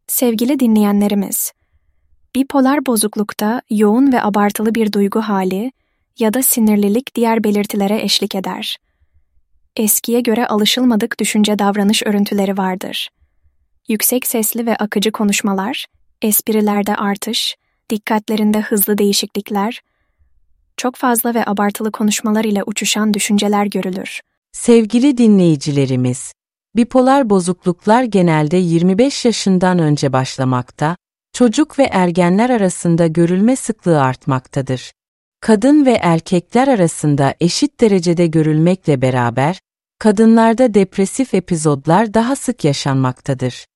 Sevgili dinleyenlerimiz, bipolar bozuklukta yoğun ve abartılı bir duygu hali ya da sinirlilik diğer belirtilere eşlik eder. Eskiye göre alışılmadık düşünce davranış örüntüleri vardır. Yüksek sesli ve akıcı konuşmalar, esprilerde artış, dikkatlerinde hızlı değişiklikler, çok fazla ve abartılı konuşmalar ile uçuşan düşünceler görülür. Sevgili dinleyicilerimiz, bipolar bozukluklar genelde 25 yaşından önce başlamakta, çocuk ve ergenler arasında görülme sıklığı artmaktadır. Kadın ve erkekler arasında eşit derecede görülmekle beraber, kadınlarda depresif epizodlar daha sık yaşanmaktadır.